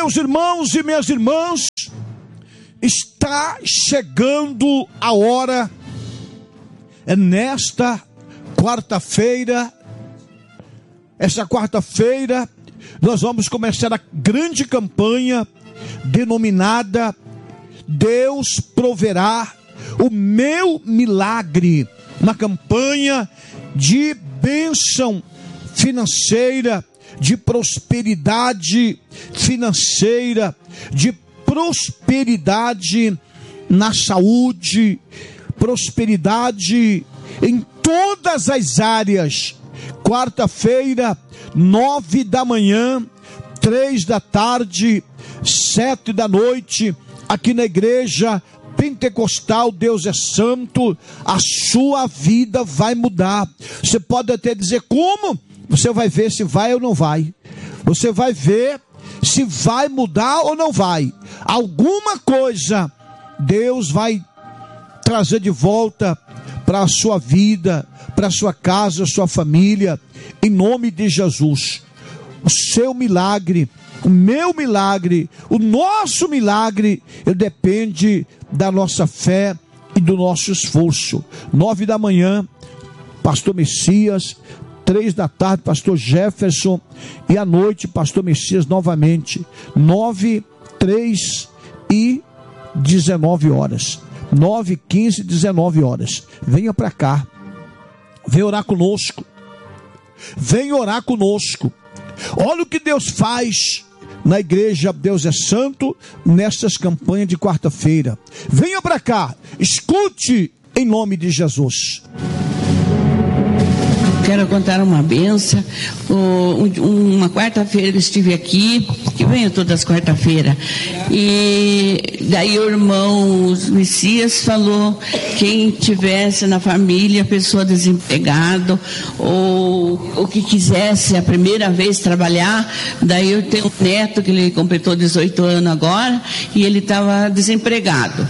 Meus irmãos e minhas irmãs, está chegando a hora, nesta quarta-feira. Essa quarta-feira nós vamos começar a grande campanha denominada Deus Proverá o Meu Milagre. Uma campanha de bênção financeira, de prosperidade financeira, de prosperidade na saúde, prosperidade em todas as áreas. Quarta-feira, 9 da manhã, 3 da tarde, 7 da noite, aqui na igreja Pentecostal Deus é Santo. A sua vida vai mudar. Você pode até dizer como? Você vai ver se vai ou não vai. Você vai ver se vai mudar ou não vai. Alguma coisa Deus vai trazer de volta para a sua vida, para a sua casa, a sua família, em nome de Jesus. O seu milagre, o meu milagre, o nosso milagre, ele depende da nossa fé e do nosso esforço. 9 da manhã, pastor Messias, 3 da tarde, pastor Jefferson, e à noite, pastor Messias novamente, 9, 3 e 19 horas, 9, 15, 19 horas, venha para cá, venha orar conosco, venha orar conosco. Olha o que Deus faz na igreja Deus é Santo, nessas campanhas de quarta-feira. Venha para cá, escute em nome de Jesus. Quero contar uma benção. Uma quarta-feira eu estive aqui, que venho todas as quarta-feiras, e daí o irmão Messias falou, quem tivesse na família pessoa desempregado ou que quisesse a primeira vez trabalhar. Daí eu tenho um neto que ele completou 18 anos agora e ele estava desempregado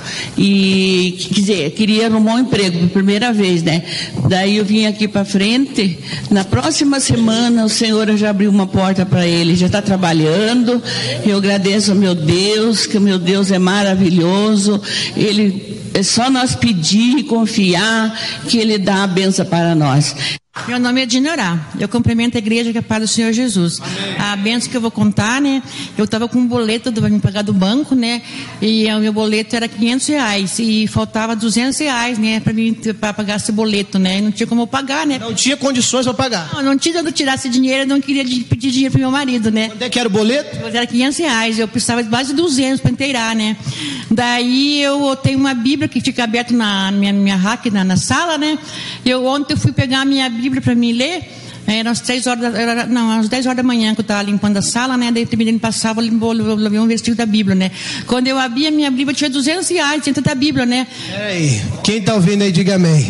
e quer dizer, queria arrumar um emprego pela primeira vez, né? Daí eu vim aqui para frente. Na próxima semana o Senhor já abriu uma porta para ele, já está trabalhando. Eu agradeço ao meu Deus, que o meu Deus é maravilhoso. Ele é só nós pedir e confiar que ele dá a bênção para nós. Meu nome é Dinorá, eu cumprimento a igreja que é para o Senhor Jesus. Amém. A bênção que eu vou contar, né? Eu estava com um boleto para me pagar do banco, né? E o meu boleto era R$500 e faltava R$200, né? Para pagar esse boleto, né? E não tinha como eu pagar, né? Não tinha condições para pagar? Não tinha de eu tirar esse dinheiro, eu não queria pedir dinheiro para meu marido, né? Quanto é que era o boleto? Era R$500, eu precisava de mais de 200 para inteirar, né? Daí eu tenho uma Bíblia que fica aberta na minha rack, na sala, né? Ontem eu fui pegar a minha Bíblia para me ler, eram às 10 horas da manhã que eu estava limpando a sala, né? Daí terminei de passar, eu levei um versículo da Bíblia, né? Quando eu abri a minha Bíblia, tinha R$200 dentro da Bíblia, né? Ei, quem está ouvindo aí, diga amém.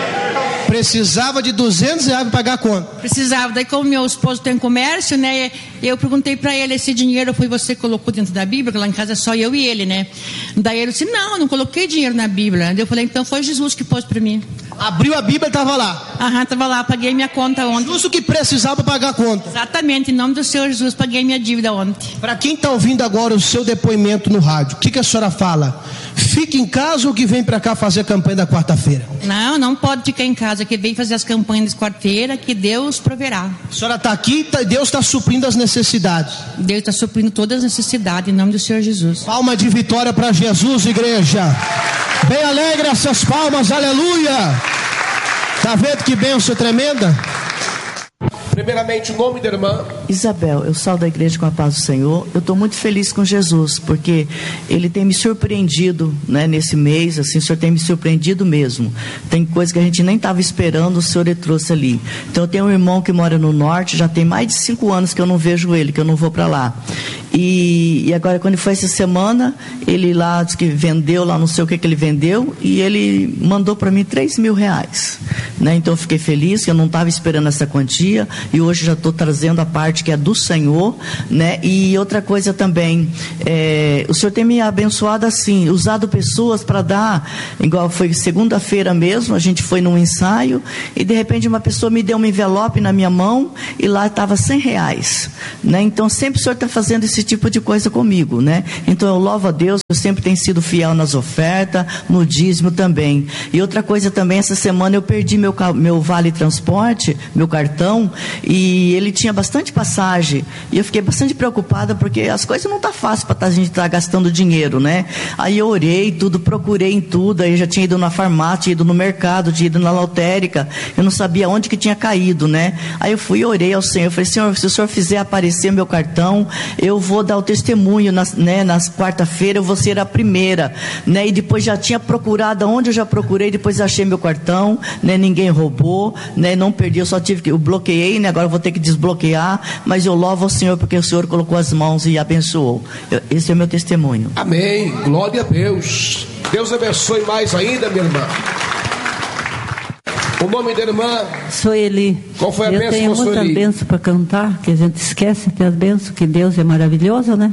Precisava de R$200 para pagar a conta. Precisava. Daí, como meu esposo tem comércio, né? Eu perguntei para ele, esse dinheiro foi você que colocou dentro da Bíblia? Porque lá em casa é só eu e ele, né? Daí ele disse, não coloquei dinheiro na Bíblia. Daí eu falei, então foi Jesus que pôs para mim. Abriu a Bíblia e estava lá? Estava lá, paguei minha conta ontem. Justo que precisava pagar a conta. Exatamente, em nome do Senhor Jesus, paguei minha dívida ontem. Para quem está ouvindo agora o seu depoimento no rádio, o que a senhora fala? Fica em casa ou que vem para cá fazer a campanha da quarta-feira? Não pode ficar em casa, que vem fazer as campanhas de quarta-feira, que Deus proverá. A senhora está aqui e Deus está suprindo as necessidades. Deus está suprindo todas as necessidades, em nome do Senhor Jesus. Palma de vitória para Jesus, igreja. Bem alegre essas palmas, aleluia. Está vendo que bênção tremenda? Primeiramente, o nome da irmã Isabel, eu saio da igreja com a paz do Senhor. Eu estou muito feliz com Jesus, porque Ele tem me surpreendido, né, nesse mês, assim, o Senhor tem me surpreendido mesmo. Tem coisa que a gente nem estava esperando, o Senhor Ele trouxe ali. Então eu tenho um irmão que mora no norte, já tem mais de 5 anos que eu não vejo ele, que eu não vou para lá. E agora, quando foi essa semana, ele lá disse que vendeu, lá não sei o que ele vendeu, e ele mandou para mim R$3.000, né? Então eu fiquei feliz, que eu não estava esperando essa quantia, e hoje já estou trazendo a parte parte que é do Senhor, né? E outra coisa também, o Senhor tem me abençoado assim, usado pessoas para dar, igual foi segunda-feira mesmo, a gente foi num ensaio e de repente uma pessoa me deu um envelope na minha mão e lá estava R$100, né? Então sempre o Senhor está fazendo esse tipo de coisa comigo, né? Então eu louvo a Deus, eu sempre tenho sido fiel nas ofertas, no dízimo também. E outra coisa também, essa semana eu perdi meu vale transporte, meu cartão, e ele tinha bastante passagem, e eu fiquei bastante preocupada, porque as coisas não tá fácil para a gente estar gastando dinheiro, né? Aí eu orei tudo, procurei em tudo, aí eu já tinha ido na farmácia, tinha ido no mercado, tinha ido na lotérica, eu não sabia onde que tinha caído, né? Aí eu fui e orei ao Senhor, eu falei, Senhor, se o Senhor fizer aparecer meu cartão, eu vou dar o testemunho, nas quarta-feira eu vou ser a primeira, né? E depois já tinha procurado, onde eu já procurei, depois achei meu cartão, né? Ninguém roubou, né? Não perdi, eu bloqueei, né? Agora eu vou ter que desbloquear, mas eu louvo ao Senhor porque o Senhor colocou as mãos e abençoou. Esse é o meu testemunho. Amém, glória a Deus. Deus abençoe mais ainda, minha irmã. O nome da irmã? Sueli. Qual foi a bênção, Sueli? Eu tenho muita bênção para cantar, que a gente esquece até as bênçãos, que Deus é maravilhoso, né?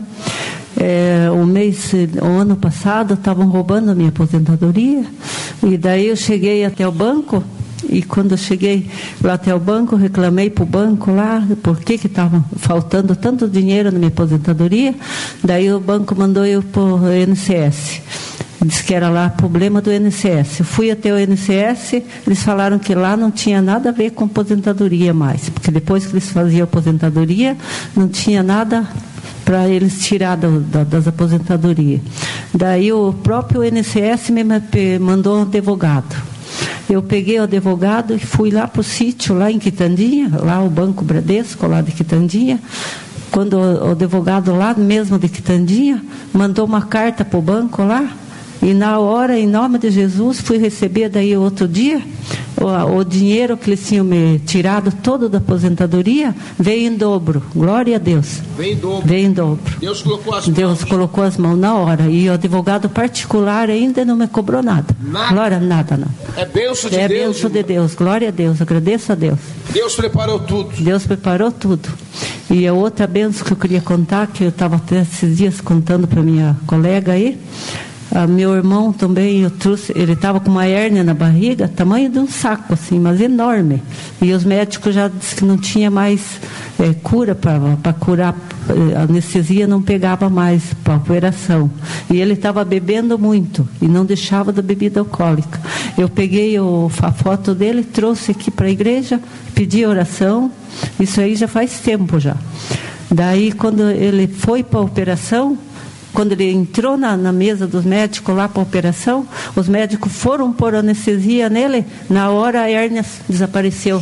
O ano passado estavam roubando a minha aposentadoria, e daí eu cheguei até o banco, e quando eu cheguei lá até o banco, reclamei para o banco lá, por que estava faltando tanto dinheiro na minha aposentadoria. Daí o banco mandou eu para o INSS. Disse que era lá problema do INSS. Eu fui até o INSS, eles falaram que lá não tinha nada a ver com aposentadoria mais, porque depois que eles faziam aposentadoria, não tinha nada para eles tirar das aposentadorias. Daí o próprio INSS me mandou um advogado. Eu peguei o advogado e fui lá para o sítio, lá em Quitandinha, lá o Banco Bradesco, lá de Quitandinha. Quando o advogado lá mesmo de Quitandinha mandou uma carta para o banco lá, e na hora, em nome de Jesus, fui receber daí outro dia, o dinheiro que eles tinham me tirado todo da aposentadoria, veio em dobro. Glória a Deus. Veio em dobro. Deus colocou as mãos. Deus colocou as mãos na hora. E o advogado particular ainda não me cobrou nada. Glória, nada não. É bênção de Deus. É bênção de Deus. Glória a Deus. Agradeço a Deus. Deus preparou tudo. Deus preparou tudo. E a outra bênção que eu queria contar, que eu estava até esses dias contando para minha colega aí, meu irmão também, eu trouxe, ele estava com uma hérnia na barriga, tamanho de um saco, assim, mas enorme. E os médicos já disseram que não tinha mais cura para curar, a anestesia não pegava mais para a operação. E ele estava bebendo muito e não deixava da bebida alcoólica. Eu peguei a foto dele, trouxe aqui para a igreja, pedi oração, isso aí já faz tempo já. Daí, quando ele foi para a operação, quando ele entrou na mesa dos médicos lá para a operação, os médicos foram pôr anestesia nele, na hora a hérnia desapareceu,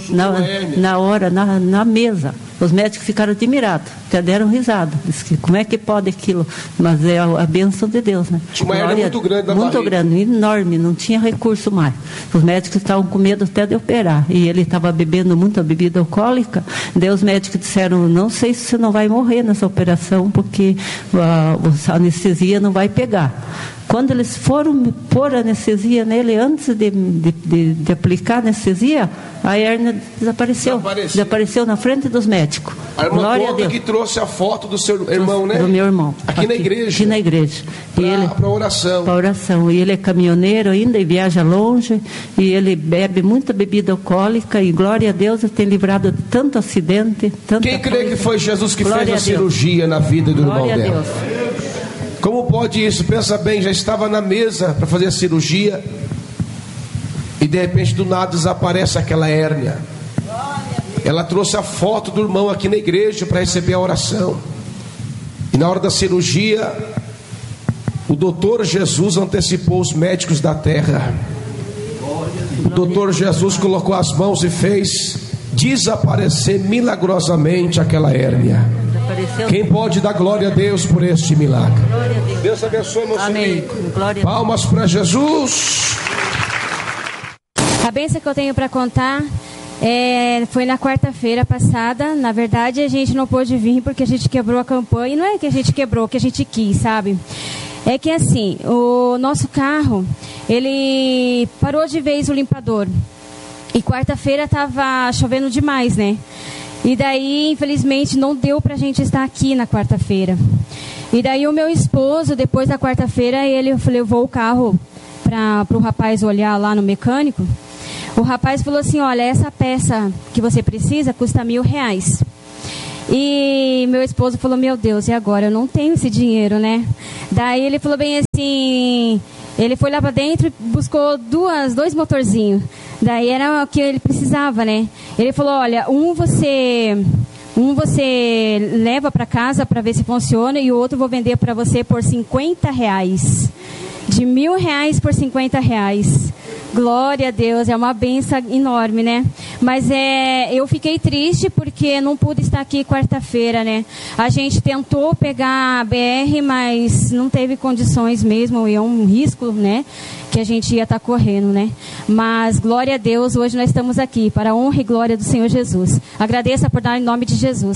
na mesa. Os médicos ficaram admirados, até deram risada. Disse que como é que pode aquilo? Mas é a bênção de Deus, né? Tinha uma hérnia muito grande na barriga. Muito grande, enorme, não tinha recurso mais. Os médicos estavam com medo até de operar. E ele estava bebendo muita bebida alcoólica. Daí os médicos disseram, não sei se você não vai morrer nessa operação, porque a anestesia não vai pegar. Quando eles foram pôr anestesia nele, antes de aplicar anestesia, a hérnia desapareceu na frente dos médicos. A irmã Glória a Deus. Que trouxe a foto do seu irmão, né? Do meu irmão. Aqui na igreja. Aqui na igreja. Para oração. Para oração. E ele é caminhoneiro ainda e viaja longe. E ele bebe muita bebida alcoólica. E glória a Deus, ele tem livrado de tanto acidente. Quem crê que foi Jesus que fez a cirurgia na vida do irmão dela? Deus. Como pode isso? Pensa bem, já estava na mesa para fazer a cirurgia e de repente do nada desaparece aquela hérnia. Ela trouxe a foto do irmão aqui na igreja para receber a oração. E na hora da cirurgia, o doutor Jesus antecipou os médicos da terra. O doutor Jesus colocou as mãos e fez desaparecer milagrosamente aquela hérnia. Quem pode dar glória a Deus por este milagre? Deus abençoe, meu Senhor. Palmas para Jesus. A bênção que eu tenho para contar foi na quarta-feira passada. Na verdade, a gente não pôde vir porque a gente quebrou a campanha. E não é que a gente quebrou, que a gente quis, sabe? É que assim, o nosso carro, ele parou de vez o limpador. E quarta-feira estava chovendo demais, né? E daí, infelizmente, não deu pra gente estar aqui na quarta-feira. E daí o meu esposo, depois da quarta-feira, ele levou o carro para o rapaz olhar lá no mecânico. O rapaz falou assim, olha, essa peça que você precisa custa R$1.000. E meu esposo falou, meu Deus, e agora? Eu não tenho esse dinheiro, né? Daí ele falou bem assim, ele foi lá para dentro e buscou dois motorzinhos. Daí era o que ele precisava, né? Ele falou, olha, um você leva para casa para ver se funciona e o outro eu vou vender para você por R$50. De R$1.000 por R$50. Glória a Deus, é uma bênção enorme, né? Mas eu fiquei triste porque não pude estar aqui quarta-feira, né? A gente tentou pegar a BR, mas não teve condições mesmo, e é um risco, né? Que a gente ia estar correndo, né? Mas glória a Deus, hoje nós estamos aqui para a honra e glória do Senhor Jesus. Agradeço por dar em nome de Jesus.